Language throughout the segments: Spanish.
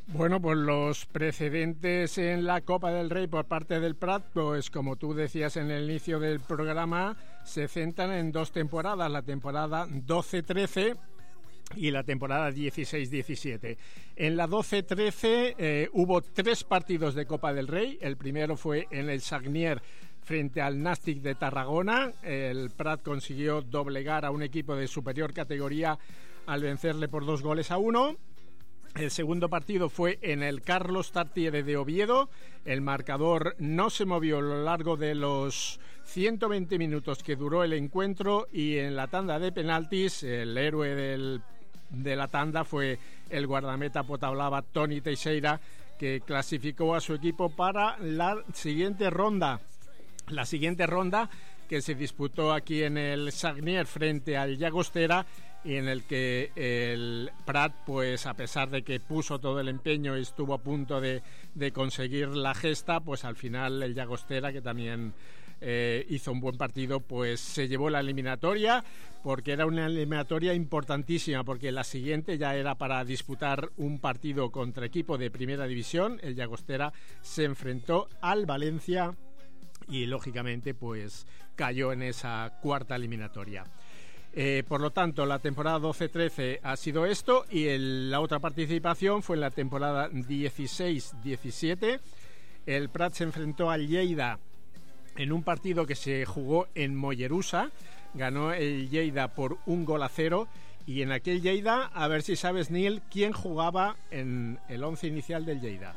Bueno, pues los precedentes en la Copa del Rey por parte del Prat, pues como tú decías en el inicio del programa, se centran en dos temporadas, la temporada 12-13 y la temporada 16-17. En la 12-13 hubo 3 partidos de Copa del Rey. El primero fue en el Sagnier frente al Nàstic de Tarragona. El Prat consiguió doblegar a un equipo de superior categoría al vencerle por 2-1. El segundo partido fue en el Carlos Tartiere de Oviedo. El marcador no se movió a lo largo de los 120 minutos que duró el encuentro, y en la tanda de penaltis el héroe de la tanda fue el guardameta potablava Toni Teixeira, que clasificó a su equipo para la siguiente ronda. La siguiente ronda que se disputó aquí en el Sagnier frente al Llagostera, y en el que el Prat, pues a pesar de que puso todo el empeño y estuvo a punto de conseguir la gesta, pues al final el Llagostera, que también hizo un buen partido, pues se llevó la eliminatoria, porque era una eliminatoria importantísima, porque la siguiente ya era para disputar un partido contra equipo de primera división. El Llagostera se enfrentó al Valencia y lógicamente pues cayó en esa cuarta eliminatoria. Por lo tanto, la temporada 12-13 ha sido esto, y la otra participación fue en la temporada 16-17. El Prat se enfrentó al Lleida en un partido que se jugó en Mollerussa. Ganó el Lleida por 1-0, y en aquel Lleida, a ver si sabes, Neil, quién jugaba en el 11 inicial del Lleida.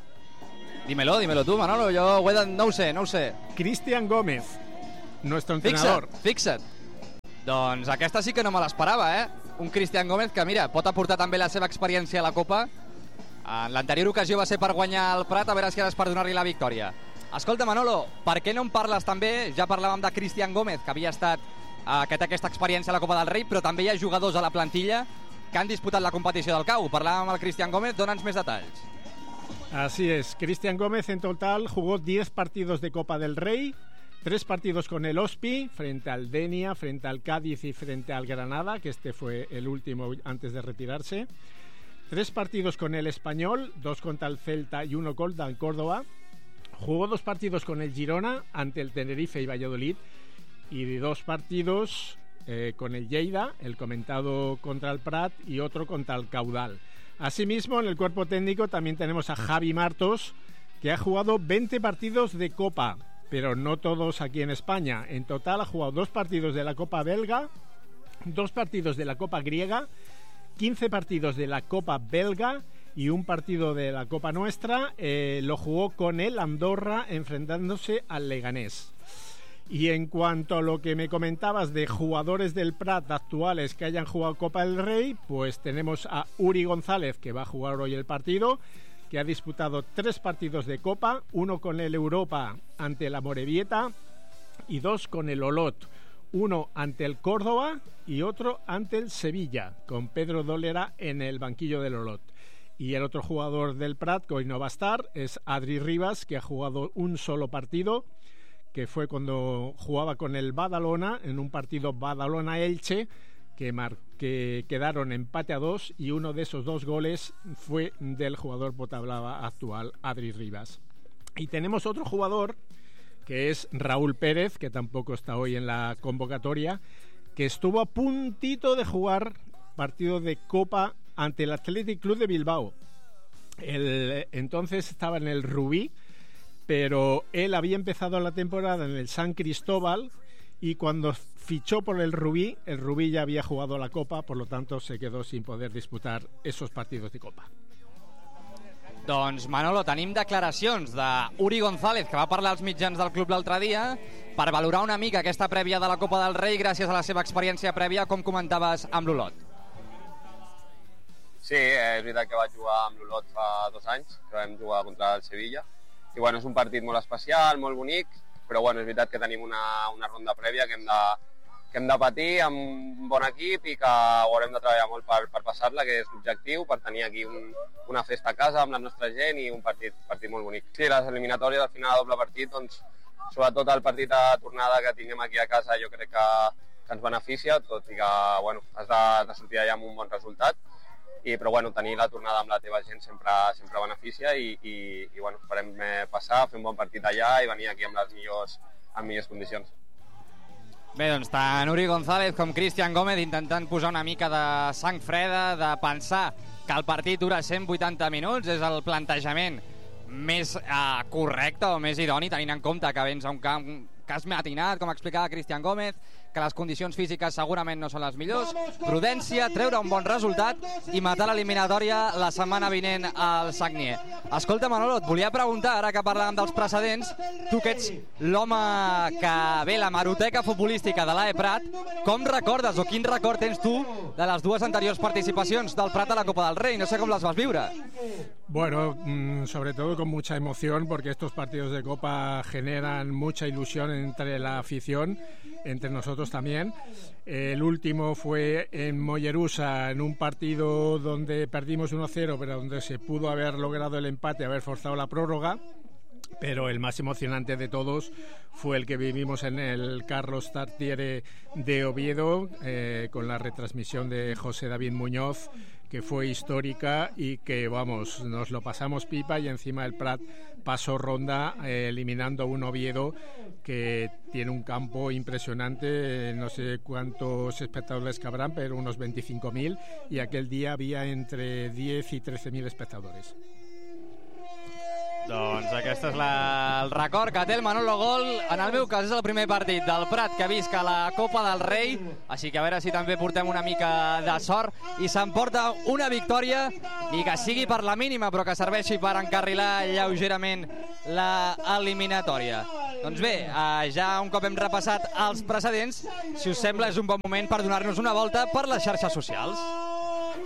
Dímelo tú, Manolo, yo no ho sé. Cristian Gómez, nuestro entrenador. Fixa't. Doncs aquesta sí que no me l'esperava, Un Cristian Gómez que, mira, pot aportar també la seva experiència a la Copa. En l'anterior ocasió va ser per guanyar el Prat, a veure si ara és per donar-li la victòria. Escolta, Manolo, per què no en parles també? Ja parlàvem de Cristian Gómez, que havia estat aquesta experiència a la Copa del Rei, però també hi ha jugadors a la plantilla que han disputat la competició del CAU. Parlàvem amb el Cristian Gómez, dona'ns més detalls. Así es, Cristian Gómez en total jugó 10 partidos de Copa del Rey, 3 partidos con el Ospi, frente al Denia, frente al Cádiz y frente al Granada, que este fue el último antes de retirarse. 3 partidos con el Español, 2 contra el Celta y 1 contra el Córdoba. Jugó 2 partidos con el Girona ante el Tenerife y Valladolid, y 2 partidos con el Lleida, el comentado contra el Prat, y otro contra el Caudal. Asimismo, en el cuerpo técnico también tenemos a Javi Martos, que ha jugado 20 partidos de Copa, pero no todos aquí en España. En total ha jugado 2 partidos de la Copa belga, 2 partidos de la Copa griega, 15 partidos de la Copa belga y 1 partido de la Copa nuestra. Lo jugó con el Andorra enfrentándose al Leganés. Y en cuanto a lo que me comentabas de jugadores del Prat actuales que hayan jugado Copa del Rey, pues tenemos a Uri González, que va a jugar hoy el partido, que ha disputado 3 partidos de Copa, 1 con el Europa ante la Morevieta y 2 con el Olot, 1 ante el Córdoba y otro ante el Sevilla, con Pedro Dólera en el banquillo del Olot. Y el otro jugador del Prat, que hoy no va a estar, es Adri Rivas, que ha jugado un solo partido, que fue cuando jugaba con el Badalona, en un partido Badalona-Elche, que quedaron empate a 2, y uno de esos 2 goles fue del jugador potablava actual, Adri Rivas. Y tenemos otro jugador, que es Raúl Pérez, que tampoco está hoy en la convocatoria, que estuvo a puntito de jugar partido de Copa ante el Athletic Club de Bilbao. Entonces estaba en el Rubí, pero él había empezado la temporada en el San Cristóbal, y cuando fichó por el Rubí ya había jugado la Copa, por lo tanto se quedó sin poder disputar esos partidos de Copa. Doncs Manolo, tenim declaracions d'Uri González, que va parlar als mitjans del club l'altre dia, per valorar una mica aquesta prèvia de la Copa del Rei gràcies a la seva experiència prèvia, com comentaves, amb l'Olot. Sí, és veritat que vaig jugar amb l'Olot fa 2 anys, que vam jugar contra el Sevilla, i bueno, és un partit molt especial, molt bonic, però bueno, és veritat que tenim una ronda prèvia que hem de patir amb un bon equip i que haurem de treballar molt per passar-la, que és l'objectiu, per tenir aquí una festa a casa amb la nostra gent i un partit molt bonic. Sí, les eliminatòries al final de doble partit, doncs, sobretot el partit de tornada que tinguem aquí a casa, jo crec que ens beneficia, tot i que bueno, has de sortir allà amb un bon resultat. però bueno, tenir la tornada amb la teva gent sempre beneficia i bueno, esperem passar, fer un bon partit allà i venir aquí amb les millors condicions. Bé, doncs tant Uri González com Cristian Gómez intentant posar una mica de sang freda, de pensar que el partit dura 180 minuts, és el plantejament més correcte o més idoni, tenint en compte que vens a un camp que has matinat, com explicava Cristian Gómez, que les condicions físiques segurament no són les millors. Prudència, treure un bon resultat i matar l'eliminatòria la setmana vinent al Sagnier. Escolta, Manolo, et volia preguntar, ara que parlàvem dels precedents, tu que ets l'home que ve la hemeroteca futbolística de l'AE Prat, com recordes o quin record tens tu de les dues anteriors participacions del Prat a la Copa del Rey? No sé com les vas viure. Bueno, sobre todo con mucha emoción, porque estos partidos de Copa generan mucha ilusión entre la afición, entre nosotros también. El último fue en Mollerusa, en un partido donde perdimos 1-0, pero donde se pudo haber logrado el empate, haber forzado la prórroga. Pero el más emocionante de todos fue el que vivimos en el Carlos Tartiere de Oviedo, con la retransmisión de José David Muñoz, que fue histórica y que, vamos, nos lo pasamos pipa y encima el Prat pasó ronda eliminando a un Oviedo que tiene un campo impresionante, no sé cuántos espectadores cabrán, pero unos 25.000, y aquel día había entre 10 y 13.000 espectadores. Doncs aquest és el record que té el Manolo Gol. En el meu cas és el primer partit del Prat que visc a la Copa del Rei, així que a veure si també portem una mica de sort i s'emporta una victòria, ni que sigui per la mínima, però que serveixi per encarrilar lleugerament l'eliminatòria. Doncs bé, ja un cop hem repassat els precedents, si us sembla és un bon moment per donar-nos una volta per les xarxes socials.